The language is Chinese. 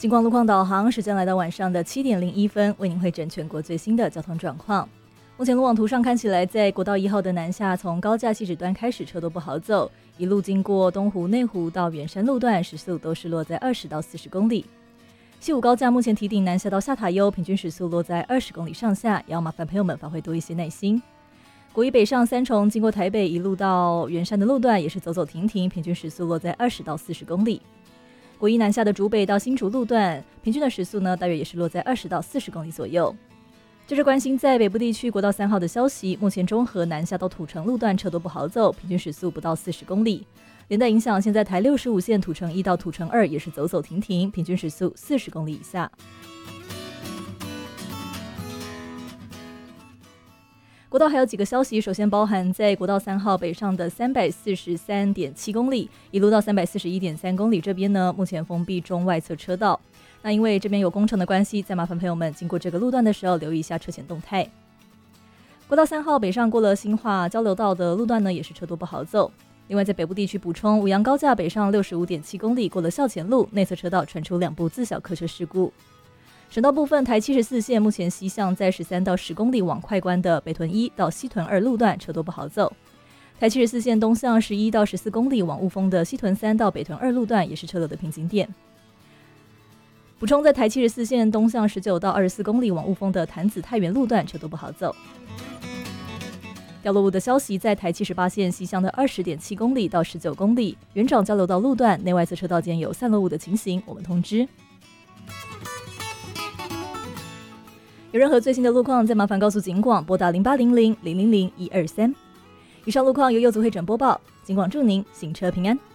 金光路况导航，时间来到晚上的7点01分，为您会诊全国最新的交通状况。目前路网图上看起来，在国道1号的南下，从高架汐止端开始车都不好走，一路经过东湖、内湖到圆山路段，时速都是落在20到40公里。西武高架目前提顶南下到下塔悠，平均时速落在20公里上下，也要麻烦朋友们发挥多一些耐心。国一北上三重经过台北一路到圆山的路段，也是走走停停，平均时速落在20到40公里。国一南下的竹北到新竹路段，平均的时速呢，大约也是落在20到40公里左右。接着关心在北部地区国道3号的消息，目前中和南下到土城路段车都不好走，平均时速不到40公里。连带影响，现在台65线土城1到土城2也是走走停停，平均时速40公里以下。国道还有几个消息，首先包含在国道3号北上的343.7公里，一路到341.3公里这边呢，目前封闭中外侧车道。那因为这边有工程的关系，再麻烦朋友们经过这个路段的时候留意一下车前动态。国道3号北上过了新化交流道的路段呢，也是车多不好走。另外在北部地区补充，五杨高架北上65.7公里，过了校前路内侧车道传出2部自小客车事故。省道部分，台74线目前西向在13到10公里往快关的北屯1到西屯2路段车多不好走。台74线东向11到14公里往雾峰的西屯3到北屯2路段也是车流的瓶颈点。补充，在台74线东向19到24公里往雾峰的潭子太原路段车多不好走。掉落物的消息，在台78线西向的20.7公里到19公里园长交流道路段内外侧车道间有散落物的情形，我们通知。有任何最新的路况，再麻烦告诉警广，拨打0800-000-123。以上路况由柚子会诊播报，警广祝您行车平安。